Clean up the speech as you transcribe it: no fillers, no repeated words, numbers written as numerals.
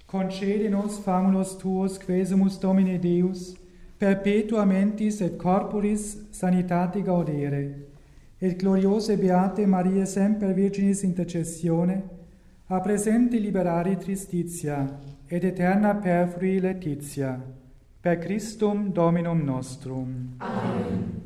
concede nos famulus tuos quesumus Domine Deus, perpetua mentis et corporis sanitate gaudere, et gloriose beate Maria semper Virginis intercessione, a presente liberare tristitia, et eterna perfrui laetitia, per Christum Dominum nostrum. Amen.